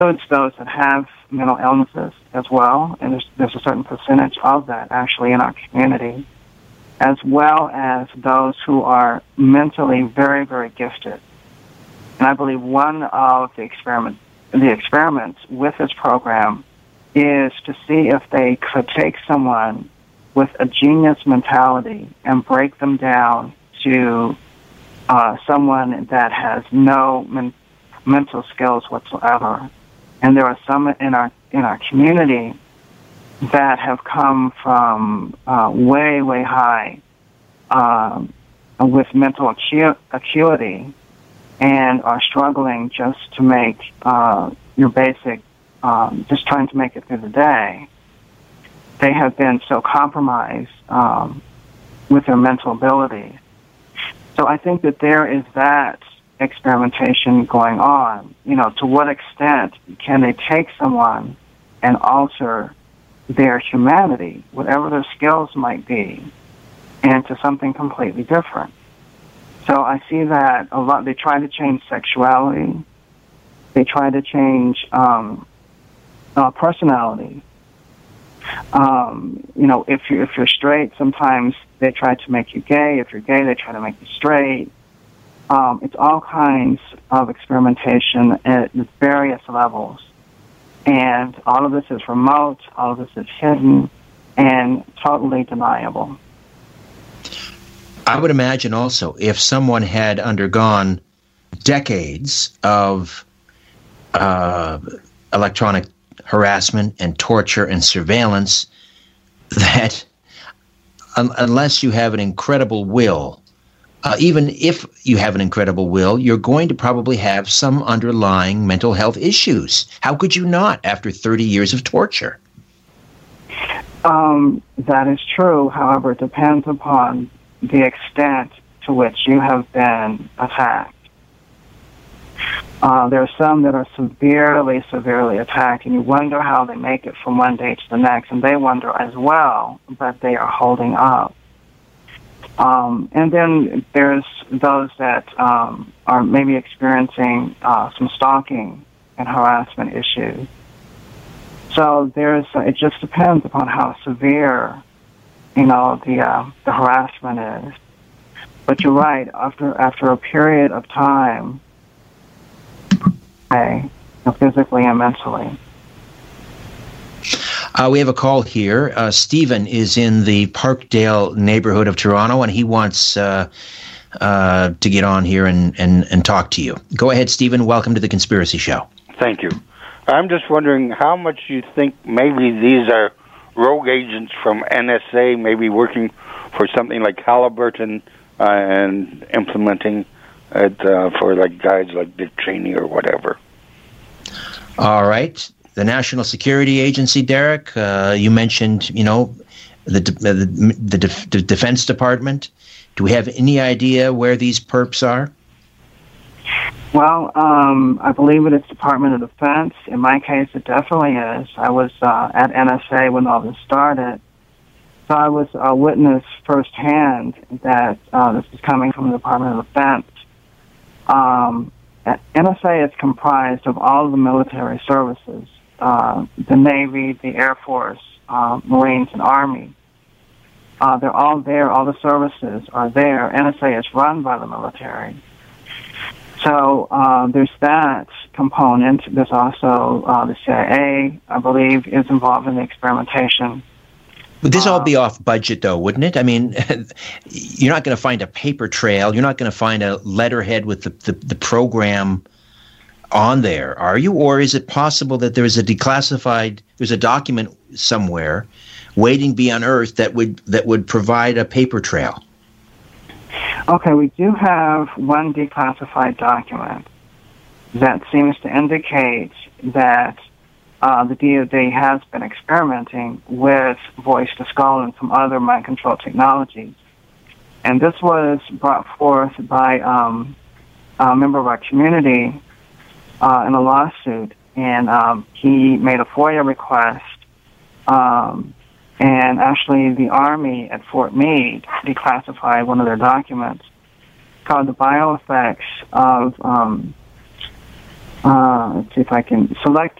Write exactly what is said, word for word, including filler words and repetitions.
includes those that have mental illnesses as well, and there's, there's a certain percentage of that actually in our community, as well as those who are mentally very, very gifted. And I believe one of the experiment, the experiments with this program is to see if they could take someone with a genius mentality and break them down to uh, someone that has no men- mental skills whatsoever. And there are some in our in our community that have come from uh, way, way high um, with mental acu- acuity and are struggling just to make uh, your basic, um, just trying to make it through the day. They have been so compromised um, with their mental ability. So I think that there is that experimentation going on. You know, to what extent can they take someone and alter their humanity, whatever their skills might be, into something completely different? So I see that a lot. They try to change sexuality. They try to change um, uh, personality. Um, you know, if you if you're straight, sometimes they try to make you gay. If you're gay, they try to make you straight. Um, it's all kinds of experimentation at various levels. And all of this is remote, all of this is hidden, and totally deniable. I would imagine also if someone had undergone decades of uh, electronic harassment and torture and surveillance, that un- unless you have an incredible will, Uh, even if you have an incredible will, you're going to probably have some underlying mental health issues. How could you not after thirty years of torture? Um, that is true. However, it depends upon the extent to which you have been attacked. Uh, there are some that are severely, severely attacked, and you wonder how they make it from one day to the next, and they wonder as well, but they are holding up. Um, and then there's those that um, are maybe experiencing uh, some stalking and harassment issues. So there's uh, it just depends upon how severe, you know, the uh, the harassment is. But you're right. After after a period of time, okay, physically and mentally. Uh, we have a call here. Uh, Stephen is in the Parkdale neighborhood of Toronto, and he wants uh, uh, to get on here and, and, and talk to you. Go ahead, Stephen. Welcome to The Conspiracy Show. Thank you. I'm just wondering how much you think maybe these are rogue agents from N S A, maybe working for something like Halliburton uh, and implementing it uh, for like guys like Dick Cheney or whatever. All right. The National Security Agency, Derek, uh, you mentioned, you know, the, the, the, Def- the Defense Department. Do we have any idea where these perps are? Well, um, I believe it is Department of Defense. In my case, it definitely is. I was uh, at N S A when all this started. So I was a witness firsthand that uh, this is coming from the Department of Defense. Um, N S A is comprised of all of the military services, uh, the Navy, the Air Force, uh, Marines, and Army. Uh, they're all there. All the services are there. N S A is run by the military. So uh, there's that component. There's also uh, the C I A, I believe, is involved in the experimentation. Would this uh, all be off budget, though, wouldn't it? I mean, you're not going to find a paper trail. You're not going to find a letterhead with the, the, the program on there, are you? Or is it possible that there is a declassified, there's a document somewhere waiting to be unearthed that would that would provide a paper trail? Okay, we do have one declassified document that seems to indicate that uh, the D O D has been experimenting with voice-to-skull and some other mind control technologies. And this was brought forth by um, a member of our community uh, in a lawsuit, and um, he made a FOIA request, um, and actually the Army at Fort Meade declassified one of their documents called the bioeffects of um, Uh, let's see if I can select